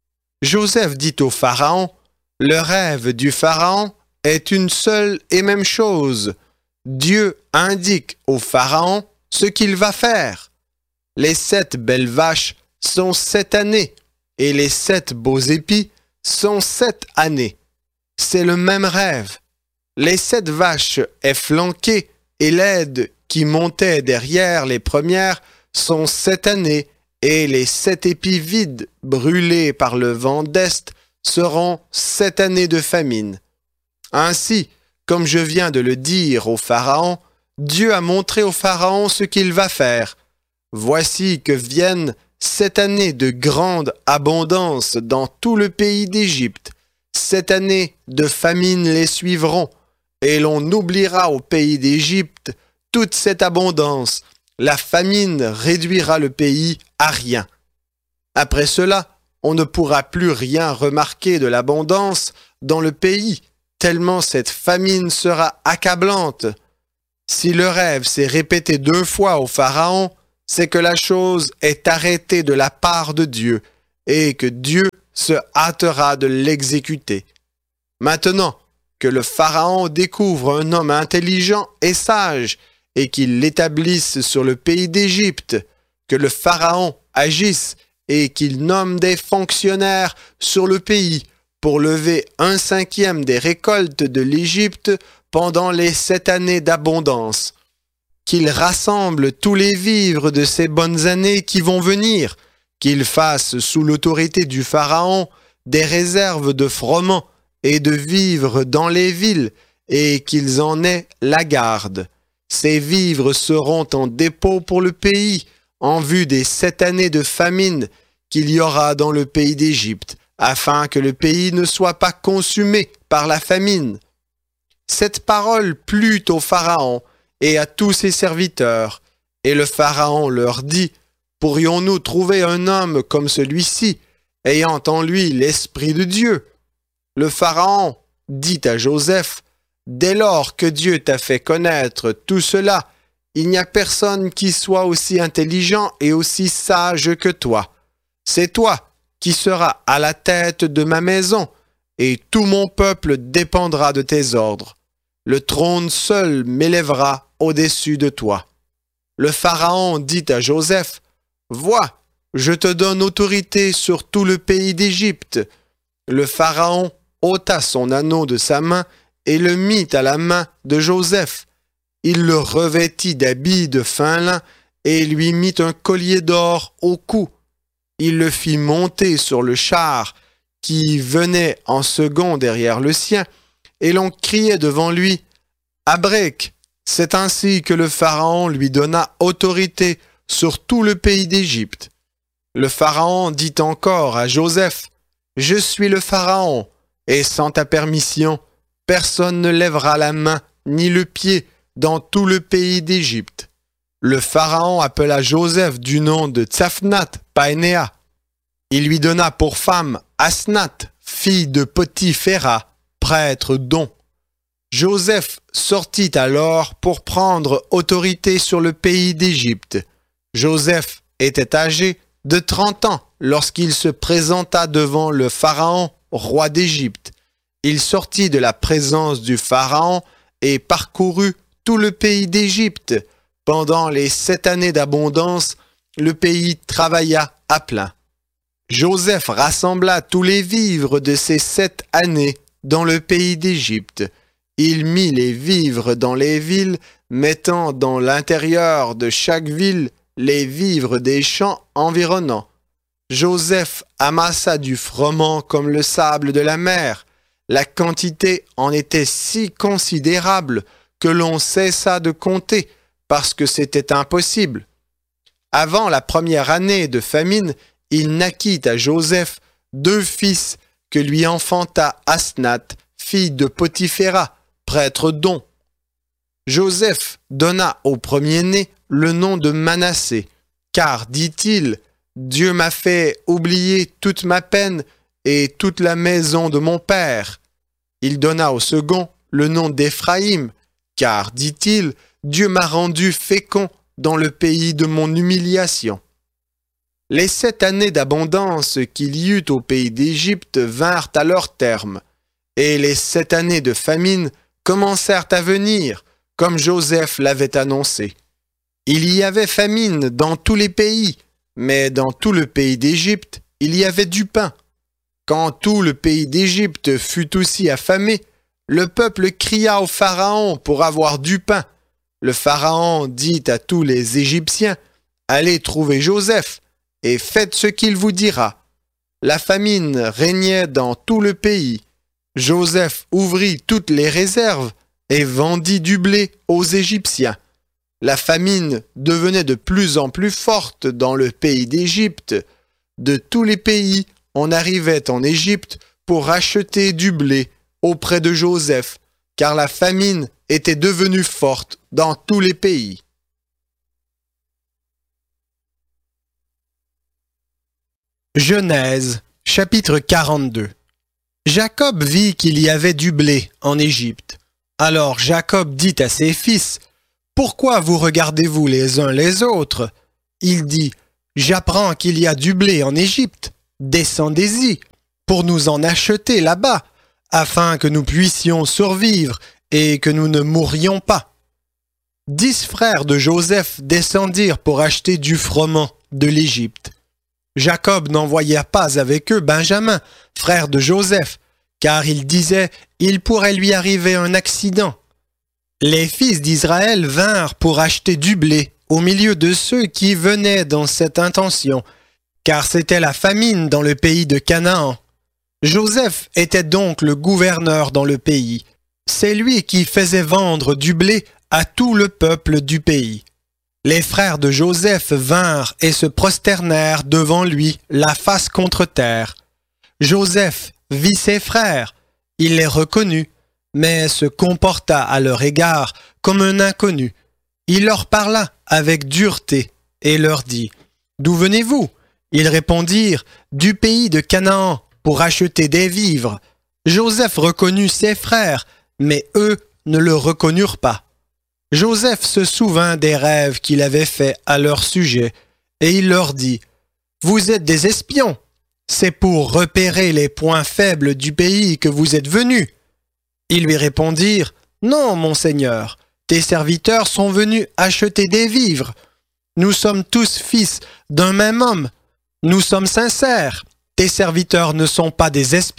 Joseph dit au Pharaon: « Le rêve du Pharaon est une seule et même chose. Dieu indique au Pharaon ce qu'il va faire. Les 7 belles vaches sont 7 années, et les 7 beaux épis sont 7 années. C'est le même rêve. Les 7 vaches efflanquées et laides qui montaient derrière les premières sont 7 années, et les 7 épis vides, brûlés par le vent d'Est, seront 7 années de famine. Ainsi, comme je viens de le dire au Pharaon, Dieu a montré au Pharaon ce qu'il va faire. Voici que viennent 7 années de grande abondance dans tout le pays d'Égypte. 7 années de famine les suivront, et l'on oubliera au pays d'Égypte toute cette abondance. La famine réduira le pays à rien. Après cela, on ne pourra plus rien remarquer de l'abondance dans le pays, tellement cette famine sera accablante. Si le rêve s'est répété 2 fois au Pharaon, c'est que la chose est arrêtée de la part de Dieu et que Dieu se hâtera de l'exécuter. Maintenant que le Pharaon découvre un homme intelligent et sage et qu'il l'établisse sur le pays d'Égypte, que le Pharaon agisse et qu'il nomme des fonctionnaires sur le pays pour lever 1/5 des récoltes de l'Égypte pendant les 7 années d'abondance, qu'il rassemble tous les vivres de ces bonnes années qui vont venir, qu'il fasse sous l'autorité du Pharaon des réserves de froment et de vivres dans les villes, et qu'ils en aient la garde. Ces vivres seront en dépôt pour le pays, en vue des 7 années de famine qu'il y aura dans le pays d'Égypte, afin que le pays ne soit pas consumé par la famine. Cette parole plut au Pharaon et à tous ses serviteurs, et le Pharaon leur dit, « Pourrions-nous trouver un homme comme celui-ci, ayant en lui l'Esprit de Dieu ?» Le Pharaon dit à Joseph, « Dès lors que Dieu t'a fait connaître tout cela, il n'y a personne qui soit aussi intelligent et aussi sage que toi. C'est toi qui seras à la tête de ma maison, et tout mon peuple dépendra de tes ordres. Le trône seul m'élèvera au-dessus de toi. » Le Pharaon dit à Joseph, « Vois, je te donne autorité sur tout le pays d'Égypte. » Le Pharaon ôta son anneau de sa main et le mit à la main de Joseph. Il le revêtit d'habits de fin lin et lui mit un collier d'or au cou. Il le fit monter sur le char qui venait en second derrière le sien, et l'on criait devant lui, « Abrek !» C'est ainsi que le Pharaon lui donna autorité sur tout le pays d'Égypte. Le Pharaon dit encore à Joseph, « Je suis le Pharaon, et sans ta permission, personne ne lèvera la main ni le pied dans tout le pays d'Égypte. » Le Pharaon appela Joseph du nom de Tsaphnath-Panéa. Il lui donna pour femme Asnath, fille de Potiphéra, prêtre d'On. Joseph sortit alors pour prendre autorité sur le pays d'Égypte. Joseph était âgé de 30 ans lorsqu'il se présenta devant le Pharaon, roi d'Égypte. Il sortit de la présence du Pharaon et parcourut tout le pays d'Égypte. Pendant les 7 années d'abondance, le pays travailla à plein. Joseph rassembla tous les vivres de ces 7 années dans le pays d'Égypte. Il mit les vivres dans les villes, mettant dans l'intérieur de chaque ville les vivres des champs environnants. Joseph amassa du froment comme le sable de la mer. La quantité en était si considérable que l'on cessa de compter, parce que c'était impossible. Avant la première année de famine, il naquit à Joseph 2 fils que lui enfanta Asnath, fille de Potiphéra, prêtre d'On. Joseph donna au premier-né le nom de Manassé, car, dit-il, « Dieu m'a fait oublier toute ma peine et toute la maison de mon père. » Il donna au second le nom d'Éphraïm, car, dit-il, « Dieu m'a rendu fécond dans le pays de mon humiliation. » Les 7 années d'abondance qu'il y eut au pays d'Égypte vinrent à leur terme, et les 7 années de famine commencèrent à venir, comme Joseph l'avait annoncé. Il y avait famine dans tous les pays, mais dans tout le pays d'Égypte, il y avait du pain. Quand tout le pays d'Égypte fut aussi affamé, le peuple cria au Pharaon pour avoir du pain. Le Pharaon dit à tous les Égyptiens, « Allez trouver Joseph, et faites ce qu'il vous dira. » La famine régnait dans tout le pays. Joseph ouvrit toutes les réserves et vendit du blé aux Égyptiens. La famine devenait de plus en plus forte dans le pays d'Égypte. De tous les pays, on arrivait en Égypte pour acheter du blé auprès de Joseph, car la famine était devenue forte dans tous les pays. Genèse, chapitre 42. Jacob vit qu'il y avait du blé en Égypte. Alors Jacob dit à ses fils, « Pourquoi vous regardez-vous les uns les autres? Il dit, j'apprends qu'il y a du blé en Égypte. Descendez-y pour nous en acheter là-bas, afin que nous puissions survivre et que nous ne mourions pas. 10 frères de Joseph descendirent pour acheter du froment de l'Égypte. Jacob n'envoya pas avec eux Benjamin, frère de Joseph, car il disait, il pourrait lui arriver un accident. Les fils d'Israël vinrent pour acheter du blé au milieu de ceux qui venaient dans cette intention, car c'était la famine dans le pays de Canaan. Joseph était donc le gouverneur dans le pays. C'est lui qui faisait vendre du blé à tout le peuple du pays. Les frères de Joseph vinrent et se prosternèrent devant lui, la face contre terre. Joseph vit ses frères, il les reconnut, mais se comporta à leur égard comme un inconnu. Il leur parla avec dureté et leur dit, « D'où venez-vous » Ils répondirent, « Du pays de Canaan, pour acheter des vivres. » Joseph reconnut ses frères, mais eux ne le reconnurent pas. Joseph se souvint des rêves qu'il avait faits à leur sujet, et il leur dit, « Vous êtes des espions. C'est pour repérer les points faibles du pays que vous êtes venus. » Ils lui répondirent, « Non, mon Seigneur, tes serviteurs sont venus acheter des vivres. Nous sommes tous fils d'un même homme. Nous sommes sincères. Tes serviteurs ne sont pas des espions. »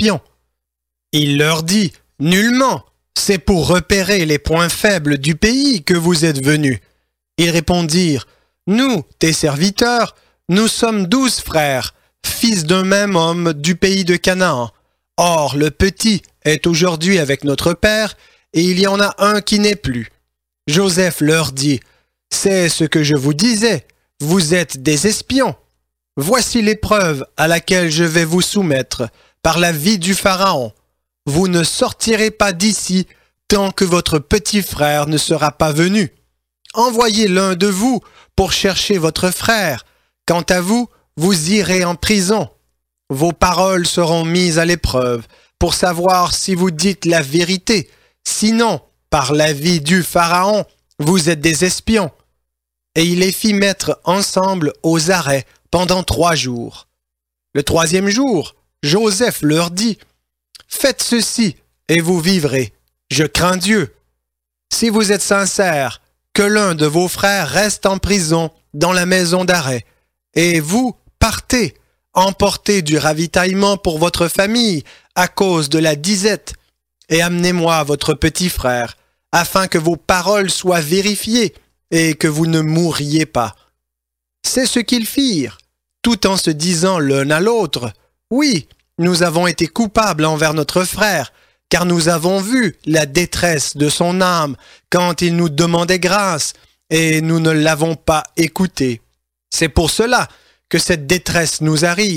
Il leur dit, « Nullement. C'est pour repérer les points faibles du pays que vous êtes venus. » Ils répondirent, « Nous, tes serviteurs, nous sommes 12 frères, fils d'un même homme du pays de Canaan. Or, le petit est aujourd'hui avec notre père, et il y en a un qui n'est plus. » Joseph leur dit, « C'est ce que je vous disais, vous êtes des espions. Voici l'épreuve à laquelle je vais vous soumettre par la vie du Pharaon. Vous ne sortirez pas d'ici tant que votre petit frère ne sera pas venu. Envoyez l'un de vous pour chercher votre frère. Quant à vous, vous irez en prison. Vos paroles seront mises à l'épreuve pour savoir si vous dites la vérité. Sinon, par la vie du Pharaon, vous êtes des espions. » Et il les fit mettre ensemble aux arrêts pendant 3 jours. Le 3e jour, Joseph leur dit, « Faites ceci et vous vivrez. Je crains Dieu. Si vous êtes sincères, que l'un de vos frères reste en prison dans la maison d'arrêt, et vous partez, emportez du ravitaillement pour votre famille à cause de la disette, et amenez-moi votre petit frère, afin que vos paroles soient vérifiées et que vous ne mourriez pas. » C'est ce qu'ils firent, tout en se disant l'un à l'autre, « Oui, nous avons été coupables envers notre frère, car nous avons vu la détresse de son âme quand il nous demandait grâce, et nous ne l'avons pas écouté. C'est pour cela que cette détresse nous arrive. »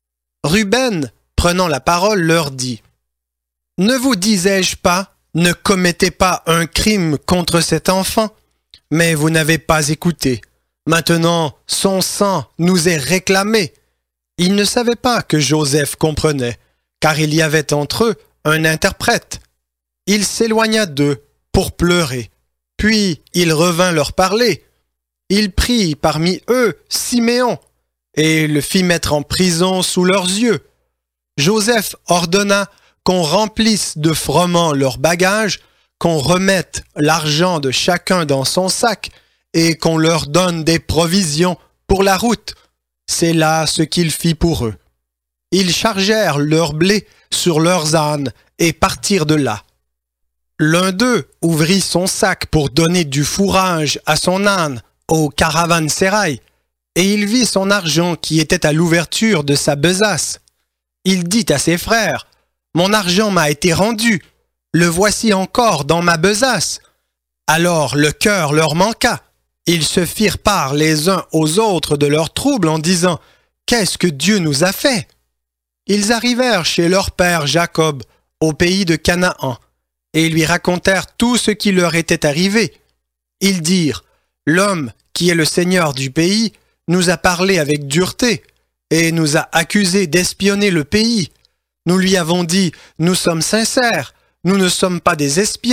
Ruben, prenant la parole, leur dit, « Ne vous disais-je pas, ne commettez pas un crime contre cet enfant, mais vous n'avez pas écouté. Maintenant, son sang nous est réclamé. » Ils ne savaient pas que Joseph comprenait, car il y avait entre eux un interprète. Il s'éloigna d'eux pour pleurer, puis il revint leur parler. Il prit parmi eux Siméon et le fit mettre en prison sous leurs yeux. Joseph ordonna qu'on remplisse de froment leurs bagages, qu'on remette l'argent de chacun dans son sac et qu'on leur donne des provisions pour la route. C'est là ce qu'il fit pour eux. Ils chargèrent leur blé sur leurs ânes et partirent de là. L'un d'eux ouvrit son sac pour donner du fourrage à son âne au caravansérail, et il vit son argent qui était à l'ouverture de sa besace. Il dit à ses frères, « Mon argent m'a été rendu, le voici encore dans ma besace. » Alors le cœur leur manqua. Ils se firent part les uns aux autres de leurs troubles en disant, « Qu'est-ce que Dieu nous a fait ?» Ils arrivèrent chez leur père Jacob, au pays de Canaan, et lui racontèrent tout ce qui leur était arrivé. Ils dirent, « L'homme qui est le seigneur du pays nous a parlé avec dureté et nous a accusés d'espionner le pays. Nous lui avons dit, « Nous sommes sincères, nous ne sommes pas des espions,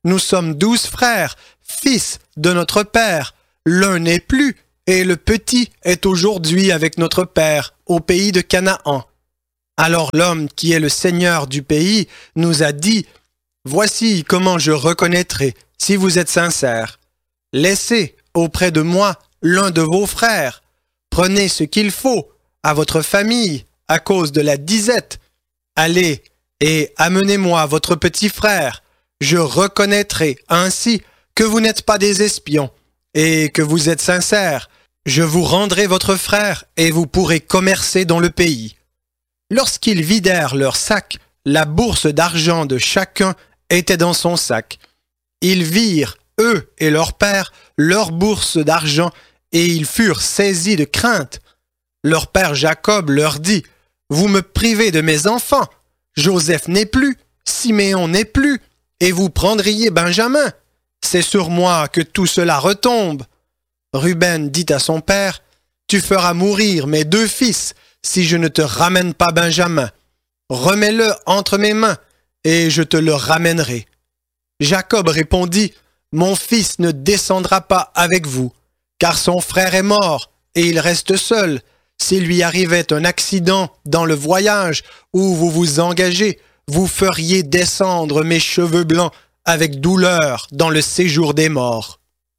Nous sommes 12 frères, fils de notre père. L'un n'est plus, et le petit est aujourd'hui avec notre père, au pays de Canaan. Alors l'homme qui est le seigneur du pays nous a dit, « Voici comment je reconnaîtrai si vous êtes sincères. Laissez auprès de moi l'un de vos frères. Prenez ce qu'il faut à votre famille à cause de la disette. Allez et amenez-moi votre petit frère. Je reconnaîtrai ainsi que vous n'êtes pas des espions et que vous êtes sincères. Je vous rendrai votre frère et vous pourrez commercer dans le pays. » Lorsqu'ils vidèrent leur sac, la bourse d'argent de chacun était dans son sac. Ils virent, eux et leur père, leur bourse d'argent, et ils furent saisis de crainte. Leur père Jacob leur dit, « Vous me privez de mes enfants. Joseph n'est plus, Siméon n'est plus, et vous prendriez Benjamin. C'est sur moi que tout cela retombe. » Ruben dit à son père, « Tu feras mourir mes 2 fils, si je ne te ramène pas Benjamin. Remets-le entre mes mains, et je te le ramènerai. » Jacob répondit, « Mon fils ne descendra pas avec vous, car son frère est mort, et il reste seul. S'il lui arrivait un accident dans le voyage où vous vous engagez, vous feriez descendre mes cheveux blancs avec douleur dans le séjour des morts. »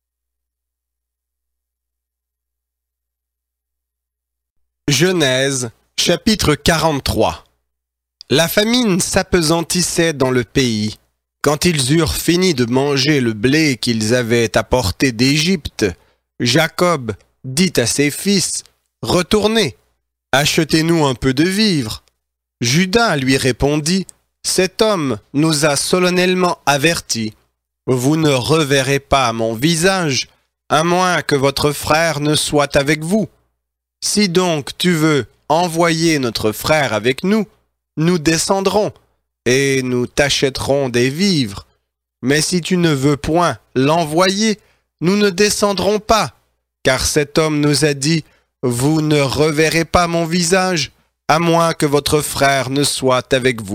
Genèse, chapitre 43. La famine s'appesantissait dans le pays. Quand ils eurent fini de manger le blé qu'ils avaient apporté d'Égypte, Jacob dit à ses fils, « Retournez, achetez-nous un peu de vivres. » Juda lui répondit, « Cet homme nous a solennellement avertis. Vous ne reverrez pas mon visage, à moins que votre frère ne soit avec vous. Si donc tu veux envoyer notre frère avec nous, nous descendrons, et nous t'achèterons des vivres. Mais si tu ne veux point l'envoyer, nous ne descendrons pas, car cet homme nous a dit, vous ne reverrez pas mon visage, à moins que votre frère ne soit avec vous. »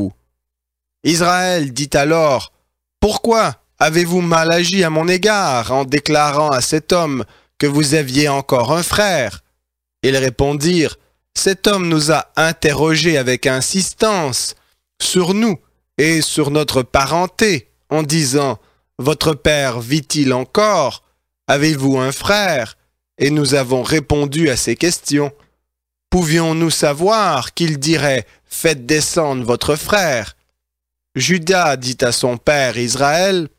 Israël dit alors, « Pourquoi avez-vous mal agi à mon égard en déclarant à cet homme que vous aviez encore un frère ?» Ils répondirent, « Cet homme nous a interrogés avec insistance sur nous et sur notre parenté, en disant, « Votre père vit-il encore? Avez-vous un frère ?» Et nous avons répondu à ces questions. Pouvions-nous savoir qu'il dirait, « Faites descendre votre frère » Juda dit à son père Israël,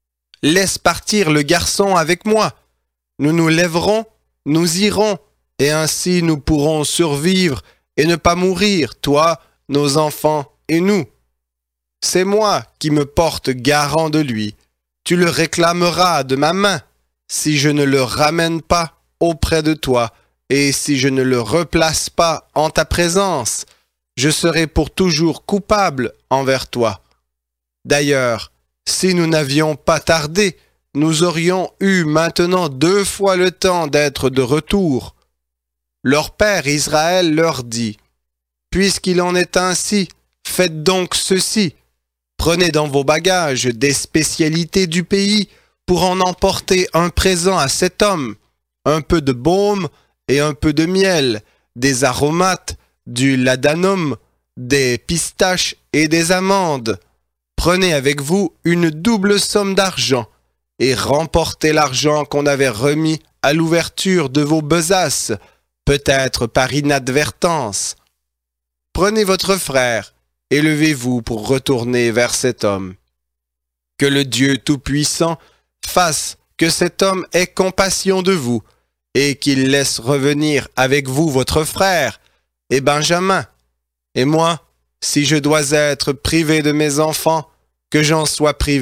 « Laisse partir le garçon avec moi. Nous nous lèverons, nous irons, et ainsi nous pourrons survivre et ne pas mourir, toi, nos enfants et nous. C'est moi qui me porte garant de lui. Tu le réclameras de ma main, si je ne le ramène pas auprès de toi, et si je ne le replace pas en ta présence, je serai pour toujours coupable envers toi. D'ailleurs, si nous n'avions pas tardé, nous aurions eu maintenant 2 fois le temps d'être de retour. » Leur père Israël leur dit, « Puisqu'il en est ainsi, faites donc ceci. Prenez dans vos bagages des spécialités du pays pour en emporter un présent à cet homme, un peu de baume et un peu de miel, des aromates, du ladanum, des pistaches et des amandes. Prenez avec vous une double somme d'argent et remportez l'argent qu'on avait remis à l'ouverture de vos besaces, peut-être par inadvertance. Prenez votre frère et levez-vous pour retourner vers cet homme. Que le Dieu Tout-Puissant fasse que cet homme ait compassion de vous et qu'il laisse revenir avec vous votre frère et Benjamin. Et moi, si je dois être privé de mes enfants, que j'en sois privé. »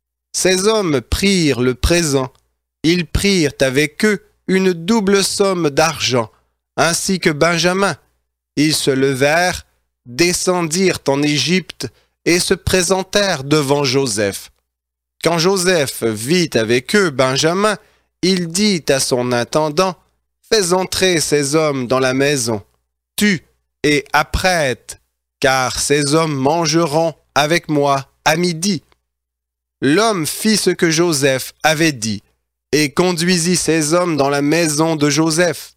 Ces hommes prirent le présent. Ils prirent avec eux une double somme d'argent, ainsi que Benjamin. Ils se levèrent, descendirent en Égypte et se présentèrent devant Joseph. Quand Joseph vit avec eux Benjamin, il dit à son intendant, « Fais entrer ces hommes dans la maison, tue et apprête, car ces hommes mangeront avec moi à midi. » l'homme fit ce que Joseph avait dit et conduisit ses hommes dans la maison de Joseph.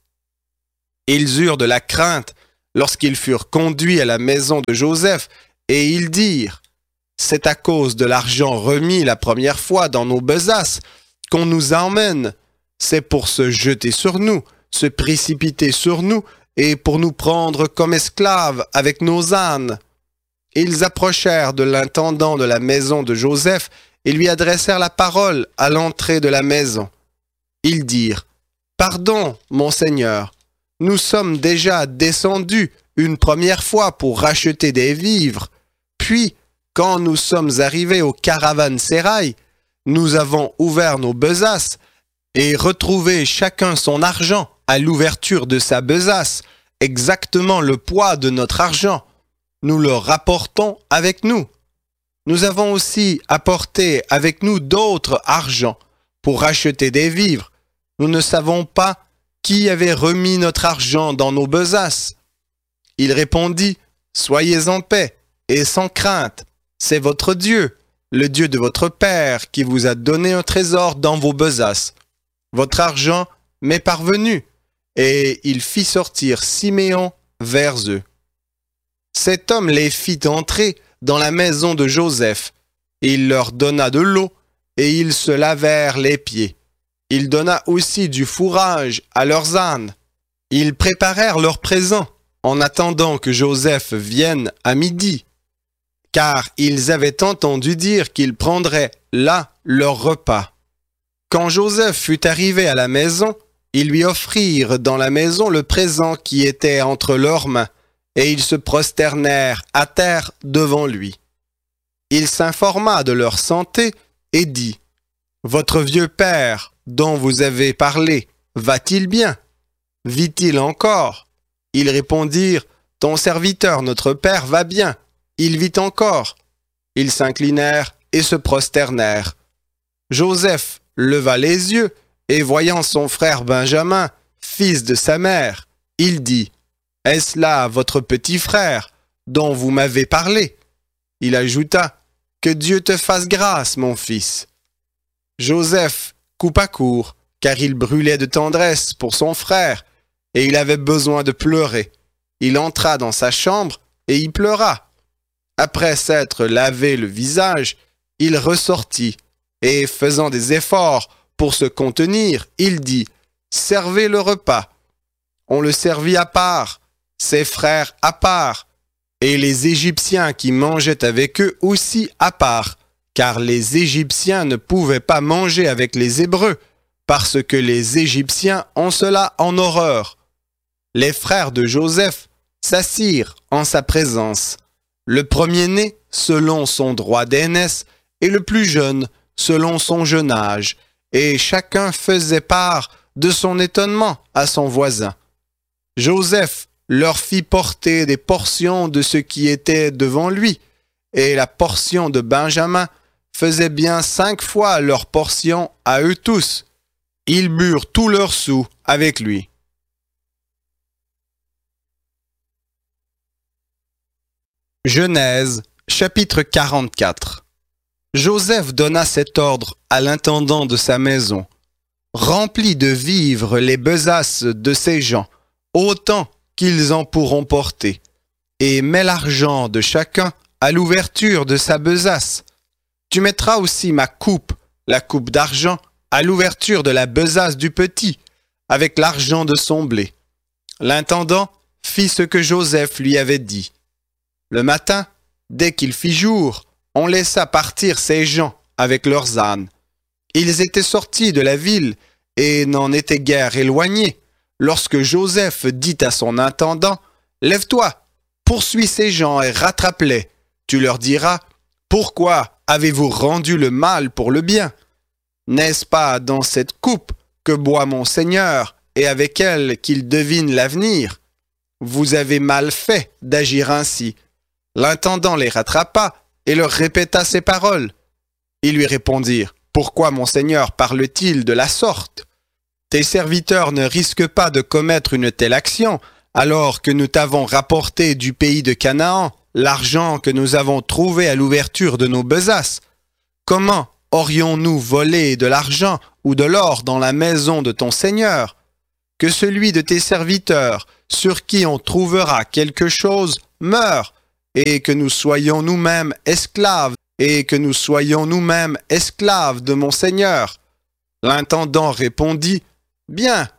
Ils eurent de la crainte lorsqu'ils furent conduits à la maison de Joseph, et ils dirent, « C'est à cause de l'argent remis la première fois dans nos besaces qu'on nous emmène. C'est pour se jeter sur nous, se précipiter sur nous, et pour nous prendre comme esclaves avec nos ânes. » Ils approchèrent de l'intendant de la maison de Joseph et lui adressèrent la parole à l'entrée de la maison. Ils dirent, « Pardon, mon Seigneur, nous sommes déjà descendus une première fois pour racheter des vivres. Puis, quand nous sommes arrivés au caravansérail, nous avons ouvert nos besaces et retrouvé chacun son argent à l'ouverture de sa besace, exactement le poids de notre argent. Nous le rapportons avec nous. Nous avons aussi apporté avec nous d'autres argents pour acheter des vivres. Nous ne savons pas qui avait remis notre argent dans nos besaces. » Il répondit, « Soyez en paix et sans crainte. C'est votre Dieu, le Dieu de votre Père, qui vous a donné un trésor dans vos besaces. Votre argent m'est parvenu. » Et il fit sortir Siméon vers eux. Cet homme les fit entrer dans la maison de Joseph. Il leur donna de l'eau et ils se lavèrent les pieds. Il donna aussi du fourrage à leurs ânes. Ils préparèrent leurs présents en attendant que Joseph vienne à midi, car ils avaient entendu dire qu'ils prendraient là leur repas. Quand Joseph fut arrivé à la maison, ils lui offrirent dans la maison le présent qui était entre leurs mains, et ils se prosternèrent à terre devant lui. Il s'informa de leur santé et dit, « Votre vieux père, dont vous avez parlé, va-t-il bien? Vit-il encore? » Ils répondirent, « Ton serviteur, notre père, va bien. Il vit encore. » Ils s'inclinèrent et se prosternèrent. Joseph leva les yeux et voyant son frère Benjamin, fils de sa mère, il dit, « Est-ce là votre petit frère, dont vous m'avez parlé? » Il ajouta, « Que Dieu te fasse grâce, mon fils. » Joseph coupa court, car il brûlait de tendresse pour son frère, et il avait besoin de pleurer. Il entra dans sa chambre et y pleura. Après s'être lavé le visage, il ressortit, et faisant des efforts pour se contenir, il dit, « Servez le repas. » On le servit à part, ses frères à part, et les Égyptiens qui mangeaient avec eux aussi à part, car les Égyptiens ne pouvaient pas manger avec les Hébreux, parce que les Égyptiens ont cela en horreur. Les frères de Joseph s'assirent en sa présence, le premier-né selon son droit d'aînesse et le plus jeune selon son jeune âge, et chacun faisait part de son étonnement à son voisin. Joseph leur fit porter des portions de ce qui était devant lui, et la portion de Benjamin faisait bien 5 fois leur portion à eux tous. Ils burent tous leurs sous avec lui. Genèse, chapitre 44. Joseph donna cet ordre à l'intendant de sa maison. Remplis de vivres les besaces de ces gens, autant qu'ils en pourront porter, et mets l'argent de chacun à l'ouverture de sa besace. Tu mettras aussi ma coupe, la coupe d'argent, à l'ouverture de la besace du petit, avec l'argent de son blé. L'intendant fit ce que Joseph lui avait dit. Le matin, dès qu'il fit jour, on laissa partir ces gens avec leurs ânes. Ils étaient sortis de la ville et n'en étaient guère éloignés, lorsque Joseph dit à son intendant, « Lève-toi, poursuis ces gens et rattrape-les. Tu leur diras, « Pourquoi avez-vous rendu le mal pour le bien? N'est-ce pas dans cette coupe que boit mon Seigneur et avec elle qu'il devine l'avenir? Vous avez mal fait d'agir ainsi. » L'intendant les rattrapa et leur répéta ces paroles. Ils lui répondirent, « Pourquoi mon Seigneur parle-t-il de la sorte? Tes serviteurs ne risquent pas de commettre une telle action, alors que nous t'avons rapporté du pays de Canaan l'argent que nous avons trouvé à l'ouverture de nos besaces. Comment Aurions-nous volé de l'argent ou de l'or dans la maison de ton Seigneur? Que celui de tes serviteurs, sur qui on trouvera quelque chose, meure, et que nous soyons nous-mêmes esclaves, de mon Seigneur. » L'intendant répondit, « Bien,